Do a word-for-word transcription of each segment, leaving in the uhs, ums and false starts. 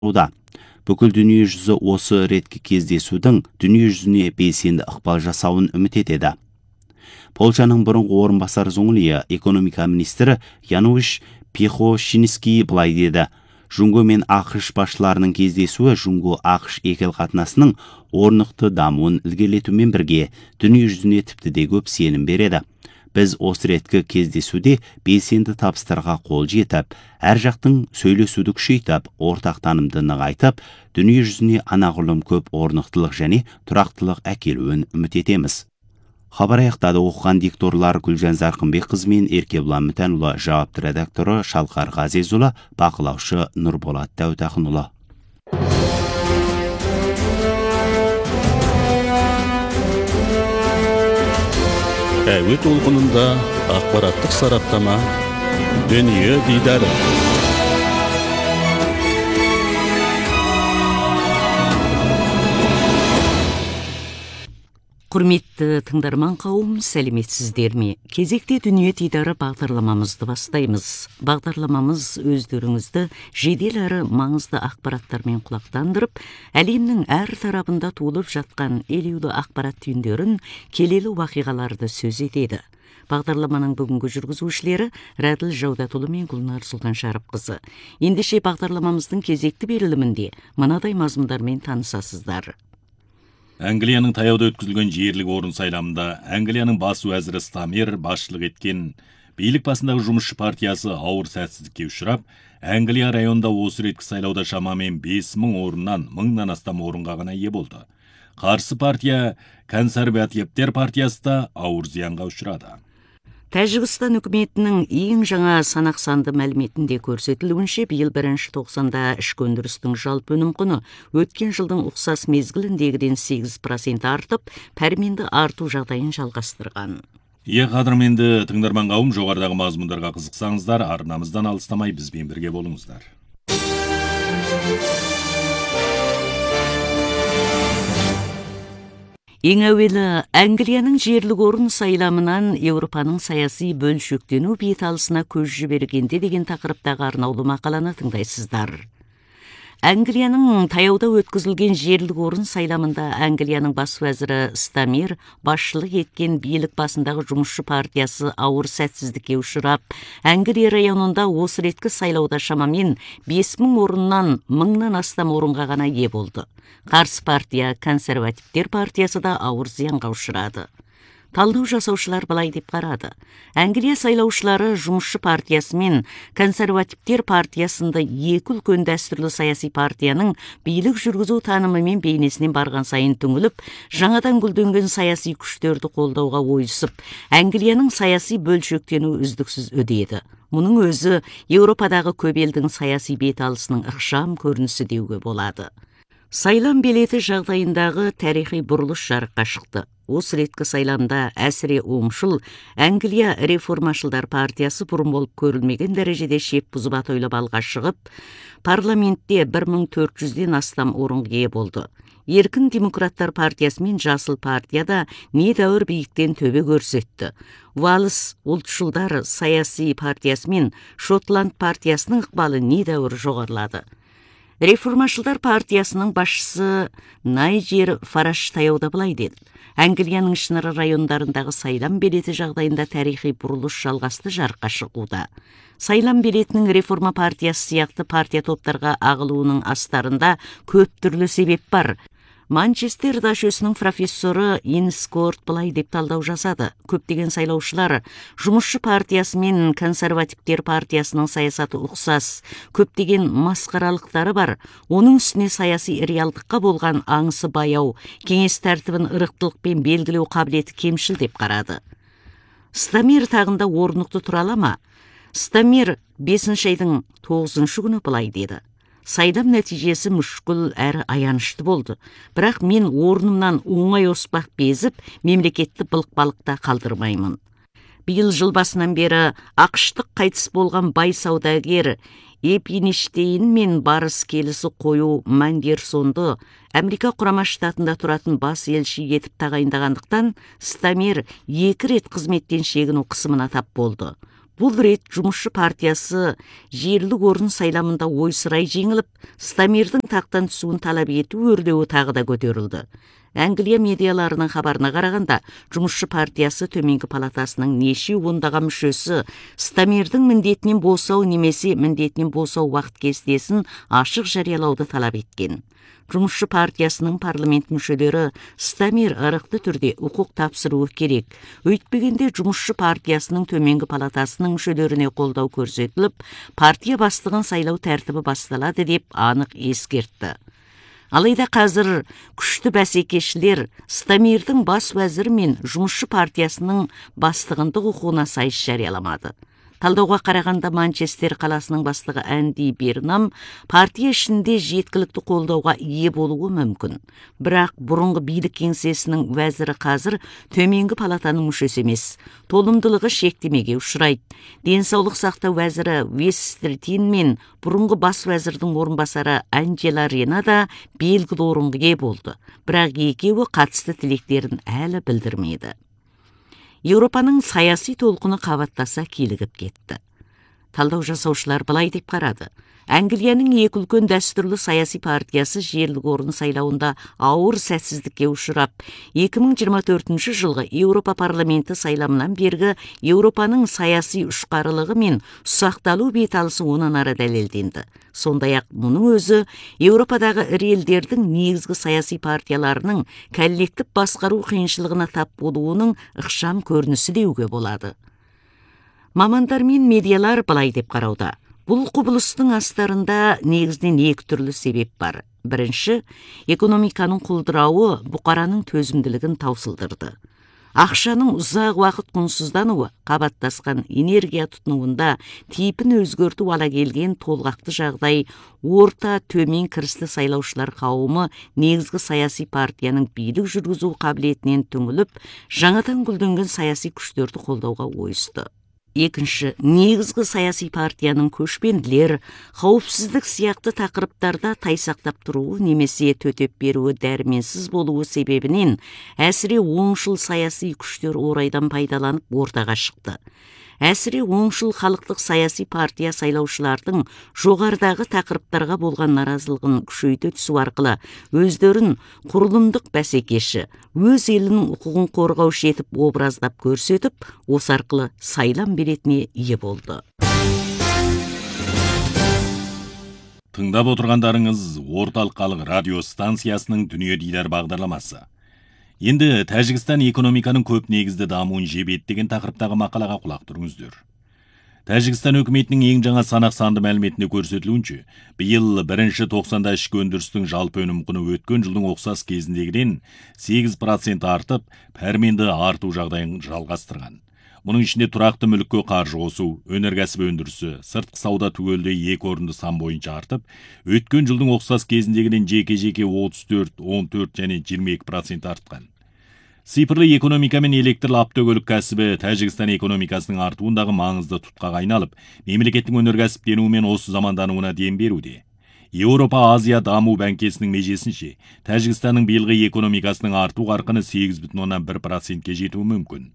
Бүкіл дүние жүзі осы реткі кездесудің дүние жүзіне белсенді ықпал жасауын үміт етеді. Польшаның бұрынғы орынбасар зоңлия экономика министрі Януш Пехошинский былай деді: Жунго мен ақш басшыларының кездесуі Жунго-ақш екіл қатынасының орнықты дамуын ілгерілетумен бірге дүние жүзіне тіпті де көп сенім береді. Біз осы реткі кездесуде белсенді табыстарға қол жетіп, әр жақтың сөйлесуді күшейтіп, ортақ танымды нығайтып, дүние жүзіне анағұрлым көп орнықтылық және тұрақтылық әкелуін үміт етеміз. Хабар аяқтады. Оқыған дикторлар Гүлжан Зарқынбекқызы мен Еркебұлан Мүтәнұлы, жауапты редакторы Шалқар Ғазезұлы, бақылаушы Нұрболат Дәутақынұлы. Әуе толқынында ақпараттық сараптама, дүние дидары. Құрметті тыңдарман қауым, сәлеметсіздер ме? Кезекте дүние дидары бағдарламамызды бастаймыз. Бағдарламамыз өздеріңізді жедел әрі маңызды ақпараттармен құлақтандырып, әлемнің әр тарапында туылып жатқан елеулі ақпарат түйіндерін, келелі уақиғаларды сөз етеді. Бағдарламаның бүгінгі жүргізушілері Рәділ Жаудатұлы мен Гүлнар Сұлтаншарыпқызы. Ендеше бағдарламамыздың кезекті берілімінде мынадай мазмұндармен танысасыздар. Англияның таяуда өткізілген жерлік орын сайламында Англияның бас уәзірі Стамер басшылық еткен билік басындағы жұмысшы партиясы ауыр сәтсіздікке ұшырап, Англия районында осы реткі сайлауда шамамен бес мың орыннан мыңнан астам орынға ғана ие болды. Қарсы партия консервативтер партиясы да ауыр зиянға ұшырады. Тәжікстан үкіметінің ең жаңа санақ санды мәліметінде көрсетілуінше, биыл бірінші тоқсанда ішкі өндірістің жалпы өнім құны өткен жылдың ұқсас мезгіліндегіден сегіз процент артып, пәрменді арту жағдайын жалғастырған. Е қадірменді тыңдарман қауым, жоғарыдағы мазмұндарға қызықсаңыздар, арнамыздан алыстамай бізбен бірге болыңыздар. Ең әуелі, Англияның жерлік орын сайламынан Еуропаның саяси бөлшектену беталысына көз жібергенде деген тақырыптағы арнаулы мақаланы тыңдайсыздар. Англияның таяуда өткізілген жерлік орын сайламында Англияның бас уәзірі Стамер басшылық еткен билік басындағы жұмысшы партиясы ауыр сәтсіздікке ұшырап, Англия районында осы реткі сайлауда шамамен бес мың орыннан мыңнан астам орынға ғана ие болды. Қарсы партия, консервативтер партиясы да ауыр зиянға ұшырады. Талдау жасаушылар былай деп қарады. Англия сайлаушылары жұмысшы партиясы мен консервативтер партиясында екі үлкен дәстүрлі саяси партияның билік жүргізу танымы мен бейнесінен барған сайын түңіліп, жаңадан гүлденген саяси күштерді қолдауға ойысып, Англияның саяси бөлшектену үздіксіз үдеді. Мұның өзі Еуропадағы көп елдің саяси беталысының ықшам көрінісі деуге болады. Сайлам билеті жағдайындағы тарихи бұрылыш жарыққа шықты. Осы реткі сайламда әсіре оңшыл Англия реформашылдар партиясы бұрын болып көрілмеген дәрежеде шеп бұзып атойлап алға шығып, парламентте бір мың төрт жүзден астам орынға ие болды. Еркін демократтар партиясы мен жасыл партияда недәуір биіктен төбе көрсетті. Уалыс ұлтшылдар саяси партиясы мен Шотланд партиясының ықпалы недәуір жоғарылады. Реформашылдар партиясының басшысы Найджер Фараш таяуда былай деді. Англияның ішінара райондарындағы сайлам билеті жағдайында тарихи бұрылыш жалғасты жарыққа шығуда. Сайлам билетінің реформа партиясы сияқты партия топтарға ағылуының астарында көп түрлі себеп бар. Манчестер дашөсінің профессоры Инскорт былай деп талдау жасады. Көптеген сайлаушылар жұмысшы партиясы мен консервативтер партиясының саясаты ұқсас, көптеген масқаралықтары бар. Оның үстіне саяси реалдыққа болған аңысы баяу, кеңес тәртібін ырықтылықпен белгілеу қабілеті кемшіл деп қарады. Стамер тағында орнықты тұра ала ма? Стамер бесінші айдың тоғызыншы күні былай деді. Сайлам нәтижесі мүшкіл әрі аянышты болды. Бірақ мен орнымнан оңай оспақ безіп, мемлекетті былық-балықта қалдырмаймын. Биыл жыл басынан бері ақштық қайтыс болған бай саудагер Эпинштейн мен барыс келісі қою Мандерсонды Америка құрама штатында тұратын бас елші етіп тағайындағандықтан Стамер екі рет қызметтен шегіну қысымына тап болды. Бұл рет жұмысшы партиясы жерлік орын сайламында ойсырай жеңіліп, Стамирдің тақтан түсуін талап ету өрлеуі тағы да көтерілді. Англия медиаларының хабарына қарағанда, жұмысшы партиясы төменгі палатасының неше ондаған мүшесі Стамирдің міндетінен босау немесе міндетінен босау уақыт кестесін ашық жариялауды талап еткен. Жұмысшы партиясының парламент мүшелері Стамир ырықты түрде құқық тапсыруы керек. Өйтпегенде жұмысшы партиясының төменгі палатасының мүшелеріне қолдау көрсетіліп, партия бастығын сайлау тәртібі басталады деп анық ескертті. Алайда қазір күшті бәсекешілер Стамирдің бас уәзірі мен жұмысшы партиясының бастығындық құқығына сайыс жарияламады. Талдауға қарағанда Манчестер қаласының бастығы Әнди Бернам партия ішінде жеткілікті қолдауға ие болуы мүмкін. Бірақ бұрынғы билік кеңсесінің уәзірі қазір төменгі палатаның мүшесі емес, толымдылығы шектемеге ұшырайды. Денсаулық сақтау уәзірі Вестертин мен бұрынғы бас уәзірдің орынбасары Анджела Рена да белгілі орынға ие болды. Бірақ екеуі қатысты тілектерін әлі білдірмейді. Еуропаның саяси толқыны қабаттаса килігіп кетті. Талдау жасаушылар былай деп қарады. Англияның екі үлкен дәстүрлі саяси партиясы жерлік орын сайлауында ауыр сәтсіздікке ұшырап, екі мың жиырма төртінші жылғы Еуропа парламенті сайламынан бергі Еуропаның саяси ұшқарылығы мен ұсақталу беталысы онан ары дәлелденді. Сондай-ақ мұның өзі Еуропадағы ірі елдердің негізгі саяси партияларының коллектив басқару қиыншылығына тап болуының ықшам көрінісі деуге болады. Мамандар мен медиалар былай деп қарауда. Бұл құбылыстың астарында негізінен екі түрлі себеп бар. Бірінші, экономиканың құлдырауы бұқараның төзімділігін таусылдырды. Ақшаның ұзақ уақыт құнсыздануы, қабаттасқан энергия тұтынуында типін өзгерту ала келген толғақты жағдай, орта төмен кірісті сайлаушылар қауымы негізгі саяси партияның билік жүргізу қабілетінен түңіліп, жаңадан гүлденген саяси күштерді қолдауға ойысты. Екінші, негізгі саяси партияның көшпенділер, қауіпсіздік сияқты тақырыптарда тайсақтап тұруы немесе төтеп беруі дәрменсіз болуы себебінен әсіре оңшыл саяси күштер орайдан пайдаланып ортаға шықты. Әсіре оңшыл халықтық саяси партия сайлаушылардың жоғарыдағы тақырыптарға болған наразылығын күшейте түсу арқылы өздерін құрылымдық бәсекеші, өз елінің құқығын қорғаушы етіп образдап көрсетіп, осы арқылы сайлам билетіне ие болды. Тыңдап отырғандарыңыз орталық халық радио станциясының дүние дидар бағдарламасы. Енді Тәжікстан экономиканың көп негізді дамуын жебет деген тақырыптағы мақалаға құлақ тұрыңыздар. Тәжікстан өкіметінің ең жаңа санақ санды мәліметіне көрсетілуінше, биыл бірінші тоқсанда ішкі өндірістің жалпы өнім құны өткен жылдың ұқсас кезіндегіден сегіз процент артып, пәрменді арту жағдайын жалғастырған. Мұның ішінде тұрақты мүлікке қаржы қосу, өнеркәсіп өндірісі, сыртқы сауда түгелде екі орынды сан бойынша артып, өткен жылдың ұқсас кезіндегіден жеке-жеке отыз төрт, он төрт және жиырма екі процент артқан. Цифрлы экономика мен электрлі автокөлік кәсібі Тәжікстан экономикасының артуындағы маңызды тұтқаға айналып, мемлекеттің өнеркәсіптенуі мен осы замандануына дем беруде. Еуропа Азия даму бәңкесінің межесінше, Тәжікстанның биылғы экономикасының арту қарқыны сегіз бүтін оннан бір процентке жетуі мүмкін.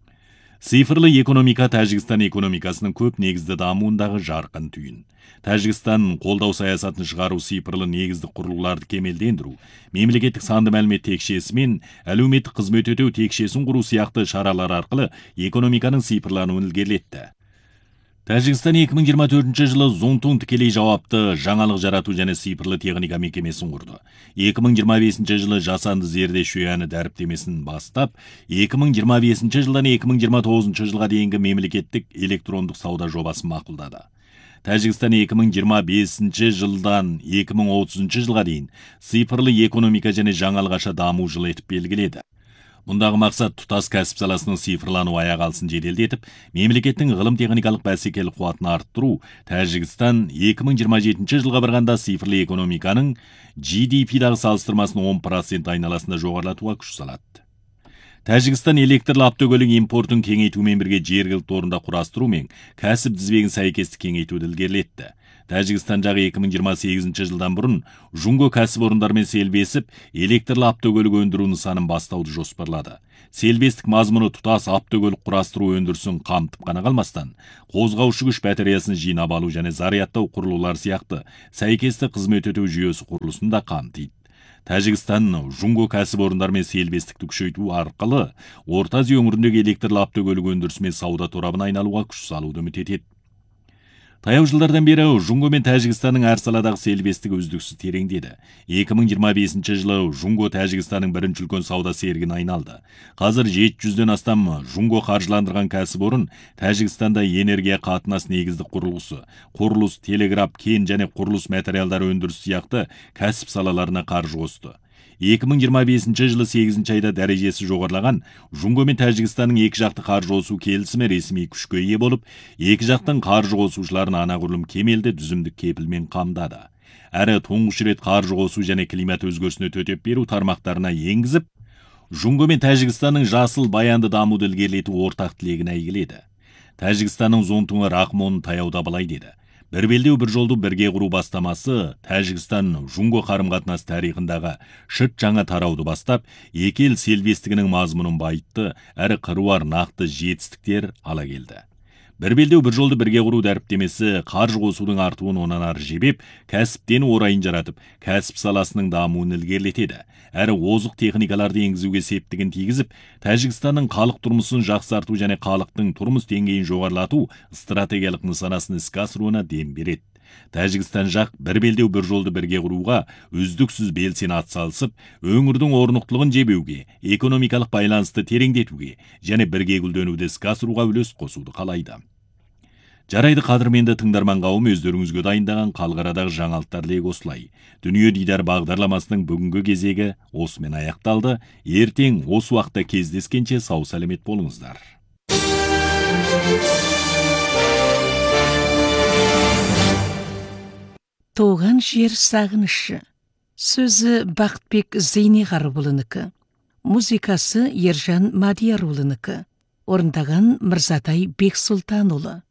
Цифрлы экономика Тәжікстан экономикасының көп негізді дамуындағы жарқын түйін. Тәжікстан қолдау саясатын шығару цифрлы негізді құрылғыларды кемелдендіру, мемлекеттік санды мәлімет текшесі мен әлеуметтік қызмет өтеу текшесін құру сияқты шаралар арқылы экономиканың цифрлануын ілгерілетті. Тәжікстан екі мың жиырма төртінші жылы Зонтун тікелей жауапты жаңалық жарату және цифрлы техника мекемесін құрды. екі мың жиырма бесінші жылы жасанды зерде шөяны дәріптемесін бастап, екі мың жиырма бесінші жылдан екі мың жиырма тоғызыншы жылға дейінгі мемлекеттік электрондық сауда жобасын мақұлдады. Тәжікстан екі мың жиырма бесінші жылдан екі мың отызыншы жылға дейін цифрлы экономика және жаңалық аша даму жылы етіп белгіледі. Мұндағы мақсат тұтас кәсіп саласының цифрлану аяқ алсын жеделдетіп, мемлекеттің ғылым техникалық бәсекелік қуатын арттыру, Тәжікстан екі мың жиырма жетінші жылға барғанда цифрлы экономиканың джи ди пи-дағы салыстырмасын он процент айналасында жоғарылатуға күш салады. Тәжікстан электрлі автокөлік импортын кеңейтумен бірге жергілікті орында құрастыру мен кәсіп тізбегін сәйкестік кеңейтуді ілгерілетті. Тәжікстан жағы эки миң жыйырма сегизинчи жылдан бұрын Жунго кәсіпорындармен селбесіп, электрлі автокөлік өндіру нысанын бастауды жоспарлады. Селбестік мазмұны тұтас автокөлік құрастыру өндірісін қамтып қана қалмастан, қозғаушы күш батареясын жинап алу және зарядтау құрылғылар сияқты сәйкесті қызмет ету жүйесі құрылысын да қамтиды. Тәжікстан Жунго кәсіпорындармен селбестікті күшейту арқылы Орта Азия өңіріндегі электрлі автокөлік өндірісі мен сауда торабына айналуға күш салуды үміт етеді. Таяу жылдардан бері Жунго мен Тәжікстанның әр саладағы селбестігі үздіксіз тереңдеді. эки миң жыйырма бесинчи жылы Жунго Тәжікстанның бірінші үлкен сауда серігіне айналды. Қазір жеті жүзден астам Жунго қаржыландырған кәсіпорын Тәжікстанда энергия қатынас негізді құрылысы, құрылыс, телеграф, кен және құрылыс материалдары өндірісі сияқты кәсіп салаларына қаржы қосты. эки миң жыйырма бесинчи жылы сегизинчи айда дәрежесі жоғарылаған Жунго мен Тәжікстанның екі жақты қаржы қосу келісімі ресми күшке ие болып, екі жақтың қаржы қосушыларын анағұрлым кемелді дүзімдік кепілмен қамдады. Әрі тұңғыш рет қаржы қосу және климат өзгерісіне төтеп беру тармақтарына енгізіп, Жунго мен Тәжікстанның жасыл баянды дамуды ілгерілету ортақ тілегін әйгіледі. Тәжікстанның зонтуңы Рахмон таяуда былай деді: Бір белдеу бір жолды бірге құру бастамасы Тәжікстан Жунго қарым-қатынас тарихындағы шыт жаңа тарауды бастап, екі ел селбестігінің мазмұнын байытты, әрі қыруар нақты жетістіктер ала келді. Бір белдеу бір жолды бірге құру дәріптемесі қаржы қосудың артуын онан ары жебеп, кәсіптен орайын жаратып, кәсіп саласының дамуын ілгерілетеді. Әрі озық техникаларды енгізуге септігін тигізіп, Тәжікстанның халық тұрмысын жақсарту және халықтың тұрмыс деңгейін жоғарылату стратегиялық нысанасын іске асыруына дем береді. Тәжікстан жақ бір белдеу бір жолды бірге құруға үздіксіз белсене атсалысып, өңірдің орнықтылығын жебеуге, экономикалық байланысты тереңдетуге және бірге гүлденуді іске асыруға үлес қосуды қалайды. Жарайды, қадірменді тыңдарман қауым, өздеріңізге дайындаған қалғарадағы жаңалықтар легі осылай. Дүние дидар бағдарламасының бүгінгі кезегі осымен аяқталды. Ертең осы уақытта кездескенше сау сәлемет болыңыздар. Тоған жер сағынышы. Сөзі Бақытбек Зейнеғарыұлынікі. Музыкасы Ержан Мадиярұлынікі. Орындаған Мырзатай Бексұлтанұлы.